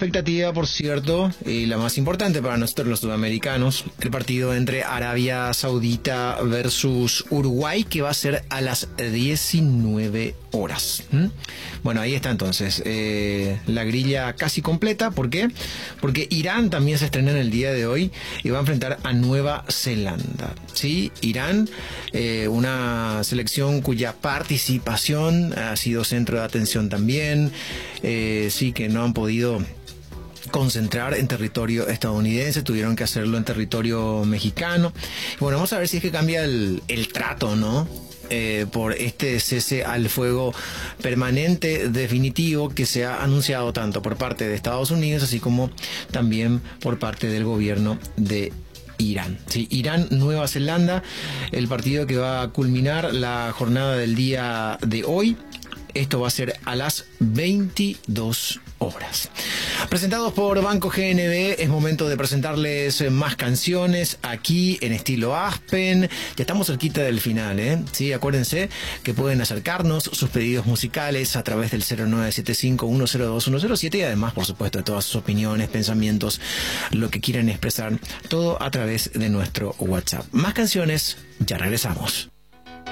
expectativa, por cierto, y la más importante para nosotros los sudamericanos, el partido entre Arabia Saudita versus Uruguay, que va a ser a las 19 horas. Bueno, ahí está entonces la grilla casi completa. ¿Por qué? Porque Irán también se estrena en el día de hoy y va a enfrentar a Nueva Zelanda. ¿Sí? Irán, una selección cuya participación ha sido centro de atención también, sí, que no han podido concentrar en territorio estadounidense, tuvieron que hacerlo en territorio mexicano. Bueno, vamos a ver si es que cambia el trato, ¿no? Por este cese al fuego permanente definitivo que se ha anunciado tanto por parte de Estados Unidos así como también por parte del gobierno de Irán. Sí, Irán, Nueva Zelanda, el partido que va a culminar la jornada del día de hoy. Esto va a ser a las 22 horas. Presentados por Banco GNB, es momento de presentarles más canciones aquí en estilo Aspen. Ya estamos cerquita del final, ¿eh? Sí, acuérdense que pueden acercarnos sus pedidos musicales a través del 0975-102-107 y además, por supuesto, de todas sus opiniones, pensamientos, lo que quieran expresar, todo a través de nuestro WhatsApp. Más canciones, ya regresamos.